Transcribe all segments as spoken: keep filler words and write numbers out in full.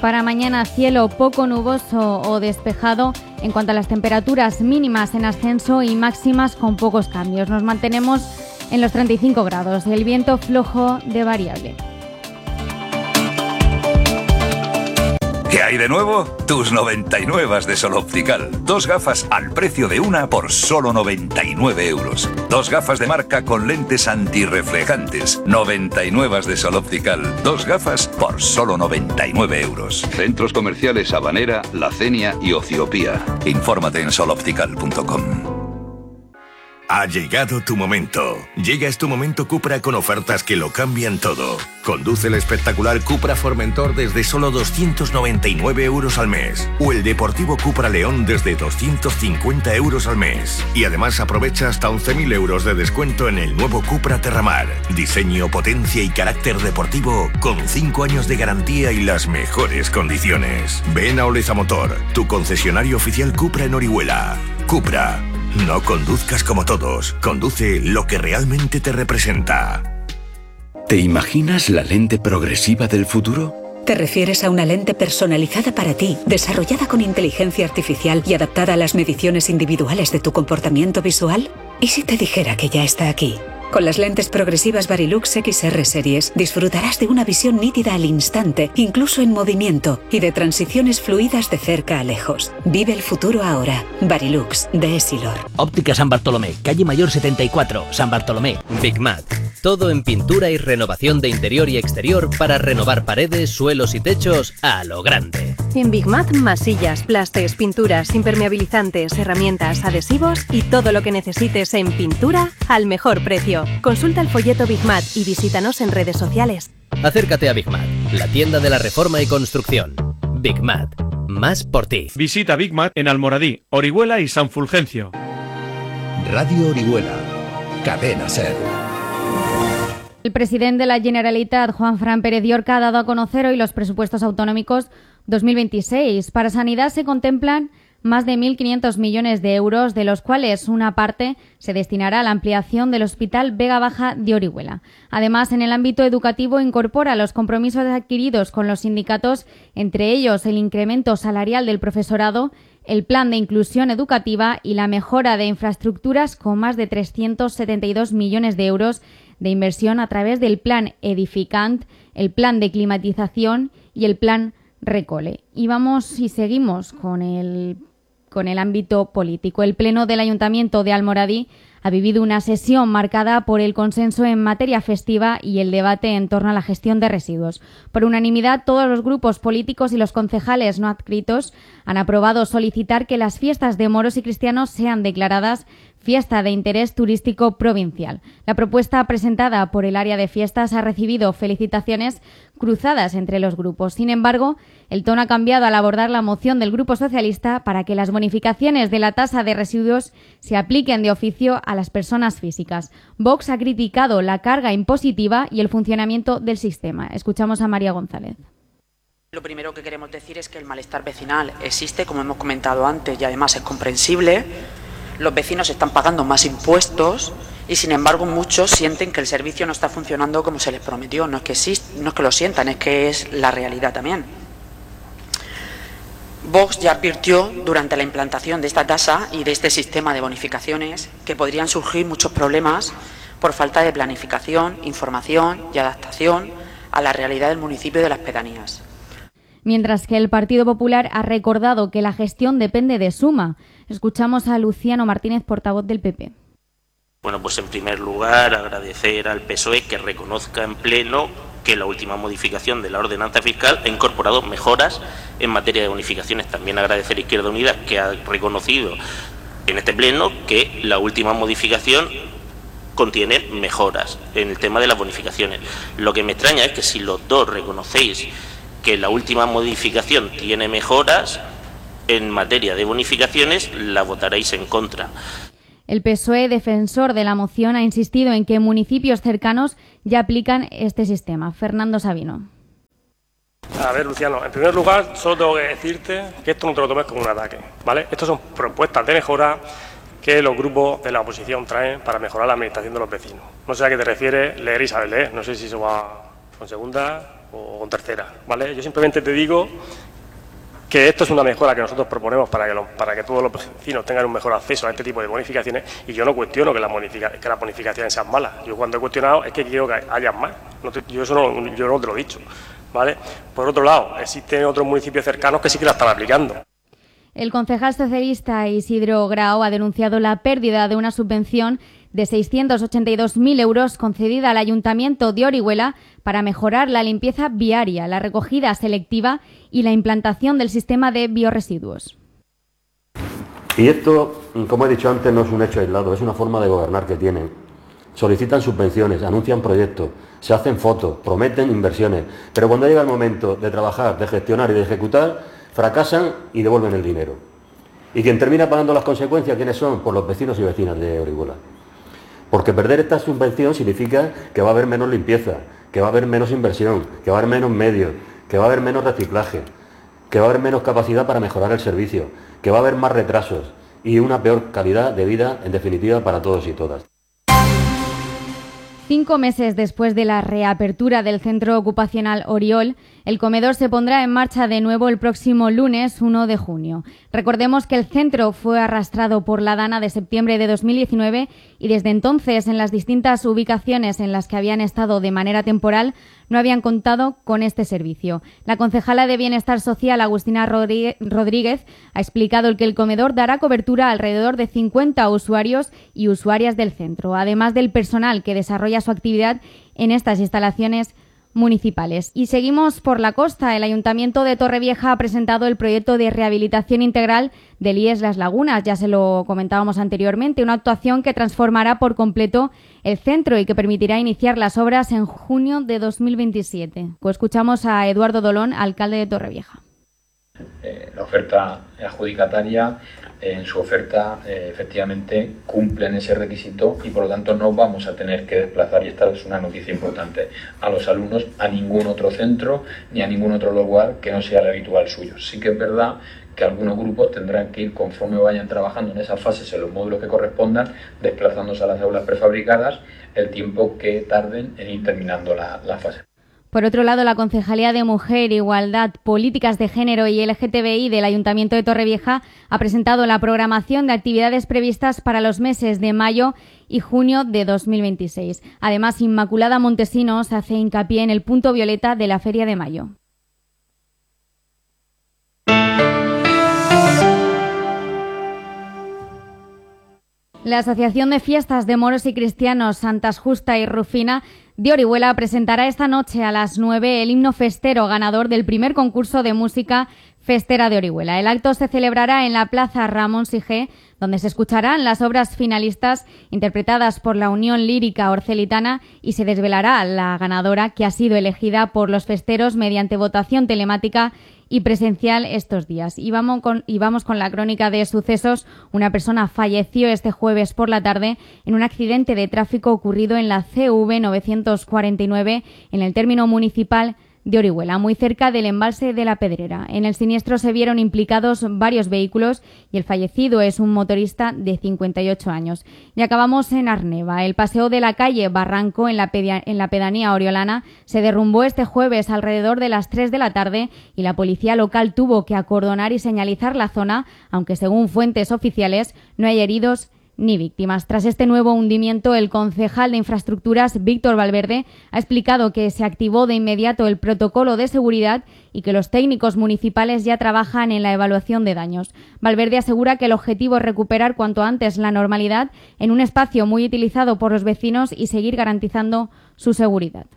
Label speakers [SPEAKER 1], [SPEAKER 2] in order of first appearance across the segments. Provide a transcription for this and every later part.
[SPEAKER 1] Para mañana cielo poco nuboso o despejado en cuanto a las temperaturas mínimas en ascenso y máximas con pocos cambios. Nos mantenemos en los treinta y cinco grados y el viento flojo de variable.
[SPEAKER 2] ¿Qué hay de nuevo? Tus noventa y nueve de Sol Optical. Dos gafas al precio de una por solo noventa y nueve euros. Dos gafas de marca con lentes antirreflejantes. noventa y nueve de Sol Optical. Dos gafas por solo noventa y nueve euros.
[SPEAKER 3] Centros comerciales Habanera, La Cenia y Ociopía.
[SPEAKER 2] Infórmate en sol optical punto com.
[SPEAKER 4] Ha llegado tu momento. Llega es tu momento Cupra con ofertas que lo cambian todo. Conduce el espectacular Cupra Formentor desde solo doscientos noventa y nueve euros al mes. O el deportivo Cupra León desde doscientos cincuenta euros al mes. Y además aprovecha hasta once mil euros de descuento en el nuevo Cupra Terramar. Diseño, potencia y carácter deportivo con cinco años de garantía y las mejores condiciones. Ven a Oleza Motor, tu concesionario oficial Cupra en Orihuela. Cupra. No conduzcas como todos, conduce lo que realmente te representa.
[SPEAKER 5] ¿Te imaginas la lente progresiva del futuro?
[SPEAKER 6] ¿Te refieres a una lente personalizada para ti, desarrollada con inteligencia artificial y adaptada a las mediciones individuales de tu comportamiento visual? ¿Y si te dijera que ya está aquí? Con las lentes progresivas Varilux X R Series disfrutarás de una visión nítida al instante, incluso en movimiento, y de transiciones fluidas de cerca a lejos. Vive el futuro ahora. Varilux, de Essilor.
[SPEAKER 7] Óptica San Bartolomé, calle Mayor setenta y cuatro, San Bartolomé. Big Mat. Todo en pintura y renovación de interior y exterior para renovar paredes, suelos y techos a lo grande.
[SPEAKER 8] En Big Mat, masillas, plastes, pinturas, impermeabilizantes, herramientas, adhesivos y todo lo que necesites en pintura al mejor precio. Consulta el folleto Big Mat y visítanos en redes sociales.
[SPEAKER 7] Acércate a Big Mat, la tienda de la reforma y construcción. Big Mat, más por ti.
[SPEAKER 9] Visita Big Mat en Almoradí, Orihuela y San Fulgencio.
[SPEAKER 10] Radio Orihuela, Cadena Ser.
[SPEAKER 1] El presidente de la Generalitat, Juanfran Pérez Llorca, ha dado a conocer hoy los presupuestos autonómicos dos mil veintiséis. Para sanidad se contemplan más de mil quinientos millones de euros, de los cuales una parte se destinará a la ampliación del Hospital Vega Baja de Orihuela. Además, en el ámbito educativo incorpora los compromisos adquiridos con los sindicatos, entre ellos el incremento salarial del profesorado, el plan de inclusión educativa y la mejora de infraestructuras con más de trescientos setenta y dos millones de euros de inversión a través del plan Edificant, el plan de climatización y el plan Recole. Y vamos y seguimos con el, con el ámbito político. El Pleno del Ayuntamiento de Almoradí ha vivido una sesión marcada por el consenso en materia festiva y el debate en torno a la gestión de residuos. Por unanimidad, todos los grupos políticos y los concejales no adscritos han aprobado solicitar que las fiestas de moros y cristianos sean declaradas fiesta de interés turístico provincial. La propuesta presentada por el área de fiestas ha recibido felicitaciones cruzadas entre los grupos. Sin embargo, el tono ha cambiado al abordar la moción del Grupo Socialista para que las bonificaciones de la tasa de residuos se apliquen de oficio a las personas físicas. Vox ha criticado la carga impositiva y el funcionamiento del sistema. Escuchamos a María González.
[SPEAKER 11] Lo primero que queremos decir es que el malestar vecinal existe, como hemos comentado antes, y además es comprensible. Los vecinos están pagando más impuestos y, sin embargo, muchos sienten que el servicio no está funcionando como se les prometió. No es que existe, no es que lo sientan, es que es la realidad también. Vox ya advirtió durante la implantación de esta tasa y de este sistema de bonificaciones que podrían surgir muchos problemas por falta de planificación, información y adaptación a la realidad del municipio y de las pedanías.
[SPEAKER 1] Mientras que el Partido Popular ha recordado que la gestión depende de Suma. Escuchamos a Luciano Martínez, portavoz del P P.
[SPEAKER 12] Bueno, pues en primer lugar agradecer al P S O E que reconozca en pleno que la última modificación de la ordenanza fiscal ha incorporado mejoras en materia de bonificaciones. También agradecer a Izquierda Unida que ha reconocido en este pleno que la última modificación contiene mejoras en el tema de las bonificaciones. Lo que me extraña es que si los dos reconocéis que la última modificación tiene mejoras en materia de bonificaciones, la votaréis en contra.
[SPEAKER 1] El P S O E, defensor de la moción, ha insistido en que municipios cercanos ya aplican este sistema. Fernando Sabino.
[SPEAKER 13] A ver, Luciano, en primer lugar, solo tengo que decirte que esto no te lo tomes como un ataque, ¿vale? Estas son propuestas de mejora que los grupos de la oposición traen para mejorar la administración de los vecinos. No sé a qué te refieres leer y saber leer, no sé si eso va con segunda, o con tercera, ¿vale? Yo simplemente te digo que esto es una mejora que nosotros proponemos para que, lo, para que todos los vecinos tengan un mejor acceso a este tipo de bonificaciones, y yo no cuestiono que las, bonifica, que las bonificaciones sean malas. Yo cuando he cuestionado es que quiero que haya más. No te, yo eso no, yo no te lo he dicho, ¿vale? Por otro lado, existen otros municipios cercanos que sí que la están aplicando.
[SPEAKER 1] El concejal socialista Isidro Grau ha denunciado la pérdida de una subvención de seiscientos ochenta y dos mil euros concedida al Ayuntamiento de Orihuela para mejorar la limpieza viaria, la recogida selectiva y la implantación del sistema de bioresiduos.
[SPEAKER 14] Y esto, como he dicho antes, no es un hecho aislado, es una forma de gobernar que tienen. Solicitan subvenciones, anuncian proyectos, se hacen fotos, prometen inversiones, pero cuando llega el momento de trabajar, de gestionar y de ejecutar, fracasan y devuelven el dinero. ¿Y quien termina pagando las consecuencias, quiénes son? Pues los vecinos y vecinas de Orihuela. Porque perder esta subvención significa que va a haber menos limpieza, que va a haber menos inversión, que va a haber menos medios, que va a haber menos reciclaje, que va a haber menos capacidad para mejorar el servicio, que va a haber más retrasos y una peor calidad de vida, en definitiva, para todos y todas.
[SPEAKER 1] Cinco meses después de la reapertura del centro ocupacional Oriol, el comedor se pondrá en marcha de nuevo el próximo lunes uno de junio. Recordemos que el centro fue arrastrado por la Dana de septiembre de dos mil diecinueve y desde entonces en las distintas ubicaciones en las que habían estado de manera temporal no habían contado con este servicio. La concejala de Bienestar Social, Agustina Rodríguez, ha explicado que el comedor dará cobertura a alrededor de cincuenta usuarios y usuarias del centro, además del personal que desarrolla su actividad en estas instalaciones municipales. Y seguimos por la costa. El Ayuntamiento de Torrevieja ha presentado el proyecto de rehabilitación integral del I E S Las Lagunas, ya se lo comentábamos anteriormente, una actuación que transformará por completo el centro y que permitirá iniciar las obras en junio de dos mil veintisiete. Pues escuchamos a Eduardo Dolón, alcalde de Torrevieja.
[SPEAKER 15] Eh, la oferta adjudicataria eh, en su oferta eh, efectivamente cumplen ese requisito y por lo tanto no vamos a tener que desplazar, y esta es una noticia importante, a los alumnos a ningún otro centro ni a ningún otro lugar que no sea el habitual suyo. Sí que es verdad que algunos grupos tendrán que ir, conforme vayan trabajando en esas fases, en los módulos que correspondan, desplazándose a las aulas prefabricadas el tiempo que tarden en ir terminando la, la fase.
[SPEAKER 1] Por otro lado, la Concejalía de Mujer, Igualdad, Políticas de Género y L G T B I del Ayuntamiento de Torrevieja ha presentado la programación de actividades previstas para los meses de mayo y junio de dos mil veintiséis. Además, Inmaculada Montesinos hace hincapié en el punto violeta de la Feria de Mayo. La Asociación de Fiestas de Moros y Cristianos Santas Justa y Rufina de Orihuela presentará esta noche a las nueve el himno festero ganador del primer concurso de música festera de Orihuela. El acto se celebrará en la Plaza Ramón Sigé, donde se escucharán las obras finalistas interpretadas por la Unión Lírica Orcelitana y se desvelará la ganadora, que ha sido elegida por los festeros mediante votación telemática y presencial estos días. Y vamos con, y vamos con la crónica de sucesos. Una persona falleció este jueves por la tarde en un accidente de tráfico ocurrido en la C V novecientos cuarenta y nueve en el término municipal de Orihuela, muy cerca del embalse de la Pedrera. En el siniestro se vieron implicados varios vehículos y el fallecido es un motorista de cincuenta y ocho años. Y acabamos en Arneva. El paseo de la calle Barranco en la, pedia, en la pedanía oriolana se derrumbó este jueves alrededor de las tres de la tarde y la policía local tuvo que acordonar y señalizar la zona, aunque según fuentes oficiales no hay heridos ni víctimas. Tras este nuevo hundimiento, el concejal de Infraestructuras, Víctor Valverde, ha explicado que se activó de inmediato el protocolo de seguridad y que los técnicos municipales ya trabajan en la evaluación de daños. Valverde asegura que el objetivo es recuperar cuanto antes la normalidad en un espacio muy utilizado por los vecinos y seguir garantizando su seguridad.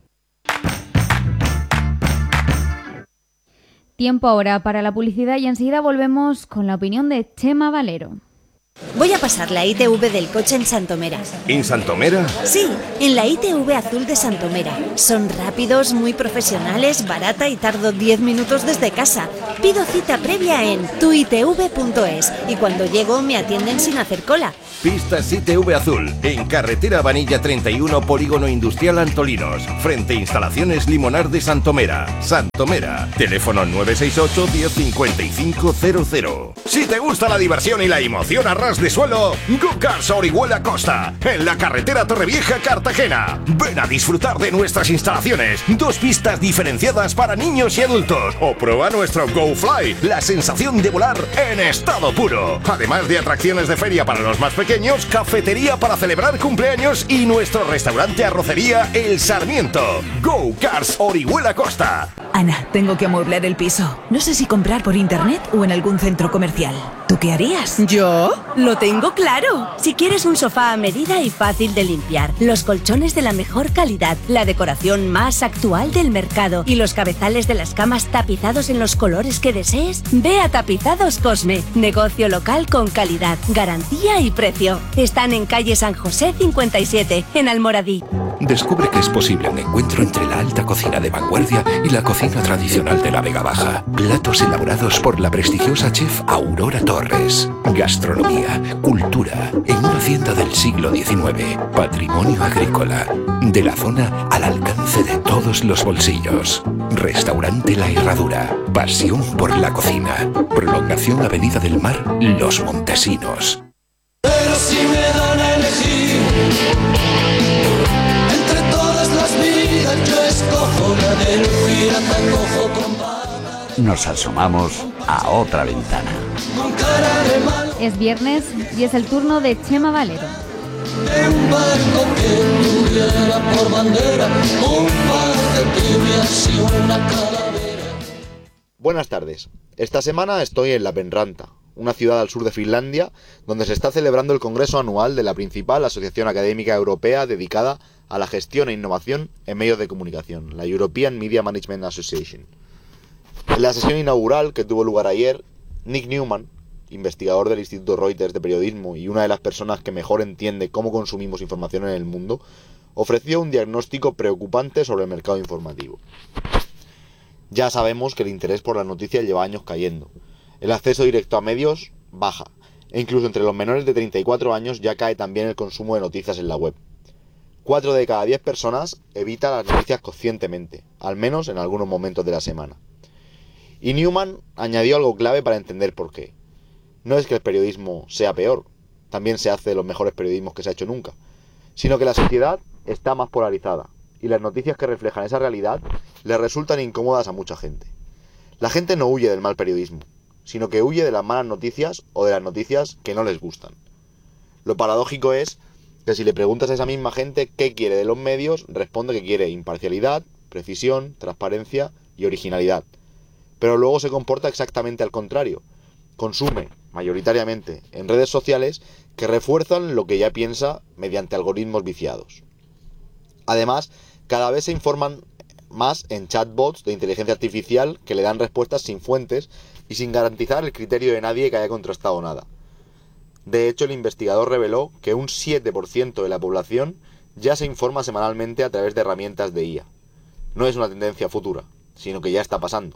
[SPEAKER 1] Tiempo ahora para la publicidad y enseguida volvemos con la opinión de Chema Valero.
[SPEAKER 16] Voy a pasar la I T V del coche en Santomera.
[SPEAKER 4] ¿En Santomera?
[SPEAKER 16] Sí, en la I T V azul de Santomera. Son rápidos, muy profesionales, barata y tardo diez minutos desde casa. Pido cita previa en tu i t v punto es y cuando llego me atienden sin hacer cola.
[SPEAKER 4] Pistas I T V Azul, en carretera Vanilla treinta y uno, Polígono Industrial Antolinos, frente a Instalaciones Limonar de Santomera. Santomera, teléfono nueve seis ocho, diez, cincuenta y cinco, cero cero. Si te gusta la diversión y la emoción, arranca ras de suelo, Go-Karts Orihuela Costa, en la carretera Torrevieja-Cartagena. Ven a disfrutar de nuestras instalaciones, dos pistas diferenciadas para niños y adultos, o prueba nuestro GoFly, la sensación de volar en estado puro. Además de atracciones de feria para los más pequeños, cafetería para celebrar cumpleaños y nuestro restaurante arrocería El Sarmiento. Go-Karts Orihuela Costa.
[SPEAKER 17] Ana, tengo que amueblar el piso. No sé si comprar por internet o en algún centro comercial. ¿Tú qué harías?
[SPEAKER 18] ¿Yo? Lo tengo claro. Si quieres un sofá a medida y fácil de limpiar, los colchones de la mejor calidad, la decoración más actual del mercado y los cabezales de las camas tapizados en los colores que desees, ve a Tapizados Cosme. Negocio local con calidad, garantía y precio. Están en calle San José cincuenta y siete, en Almoradí.
[SPEAKER 19] Descubre que es posible un encuentro entre la alta cocina de vanguardia y la cocina tradicional de la Vega Baja. Platos elaborados por la prestigiosa chef Aurora Torres. Gastronomía, cultura, en una hacienda del siglo diecinueve. Patrimonio agrícola. De la zona al alcance de todos los bolsillos. Restaurante La Herradura. Pasión por la cocina. Prolongación Avenida del Mar, Los Montesinos.
[SPEAKER 20] Pero si me dan a elegir entre todas las vidas, yo escojo la del pirata cojo con patas.
[SPEAKER 21] Nos asomamos a otra ventana.
[SPEAKER 1] Es viernes y es el turno de Chema Valero.
[SPEAKER 20] De un barco que tuviera por bandera un par de tibias y una calavera.
[SPEAKER 22] Buenas tardes. Esta semana estoy en Lappeenranta, una ciudad al sur de Finlandia, donde se está celebrando el congreso anual de la principal asociación académica europea dedicada a la gestión e innovación en medios de comunicación, la European Media Management Association. En la sesión inaugural que tuvo lugar ayer, Nick Newman, investigador del Instituto Reuters de Periodismo y una de las personas que mejor entiende cómo consumimos información en el mundo, ofreció un diagnóstico preocupante sobre el mercado informativo. Ya sabemos que el interés por las noticias lleva años cayendo. El acceso directo a medios baja, e incluso entre los menores de treinta y cuatro años ya cae también el consumo de noticias en la web. cuatro de cada diez personas evita las noticias conscientemente, al menos en algunos momentos de la semana. Y Newman añadió algo clave para entender por qué. No es que el periodismo sea peor, también se hace de los mejores periodismos que se ha hecho nunca, sino que la sociedad está más polarizada, y las noticias que reflejan esa realidad le resultan incómodas a mucha gente. La gente no huye del mal periodismo, sino que huye de las malas noticias o de las noticias que no les gustan. Lo paradójico es que si le preguntas a esa misma gente qué quiere de los medios, responde que quiere imparcialidad, precisión, transparencia y originalidad. Pero luego se comporta exactamente al contrario. Consume, mayoritariamente, en redes sociales que refuerzan lo que ya piensa mediante algoritmos viciados. Además, cada vez se informan más en chatbots de inteligencia artificial que le dan respuestas sin fuentes y sin garantizar el criterio de nadie que haya contrastado nada. De hecho, el investigador reveló que un siete por ciento de la población ya se informa semanalmente a través de herramientas de I A. No es una tendencia futura, sino que ya está pasando.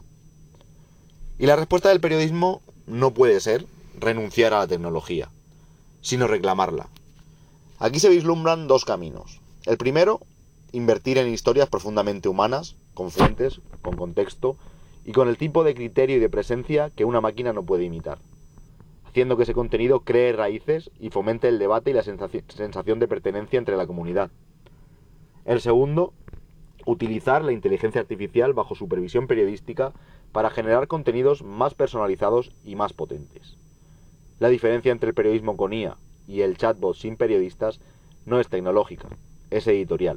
[SPEAKER 22] Y la respuesta del periodismo no puede ser renunciar a la tecnología, sino reclamarla. Aquí se vislumbran dos caminos. El primero, invertir en historias profundamente humanas, con fuentes, con contexto y con el tipo de criterio y de presencia que una máquina no puede imitar, haciendo que ese contenido cree raíces y fomente el debate y la sensación de pertenencia entre la comunidad. El segundo, utilizar la inteligencia artificial bajo supervisión periodística para generar contenidos más personalizados y más potentes. La diferencia entre el periodismo con I A y el chatbot sin periodistas no es tecnológica, es editorial.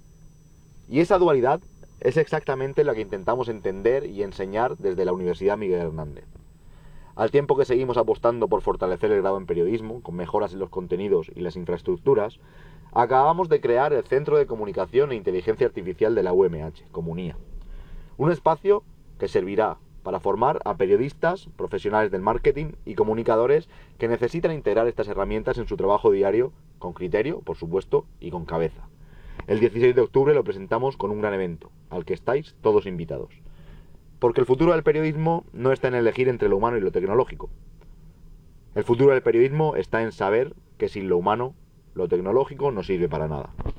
[SPEAKER 22] Y esa dualidad es exactamente la que intentamos entender y enseñar desde la Universidad Miguel Hernández. Al tiempo que seguimos apostando por fortalecer el grado en periodismo, con mejoras en los contenidos y las infraestructuras, acabamos de crear el Centro de Comunicación e Inteligencia Artificial de la U M H, Comunía. Un espacio que servirá para formar a periodistas, profesionales del marketing y comunicadores que necesitan integrar estas herramientas en su trabajo diario, con criterio, por supuesto, y con cabeza. El dieciséis de octubre lo presentamos con un gran evento, al que estáis todos invitados. Porque el futuro del periodismo no está en elegir entre lo humano y lo tecnológico. El futuro del periodismo está en saber que sin lo humano, lo tecnológico no sirve para nada.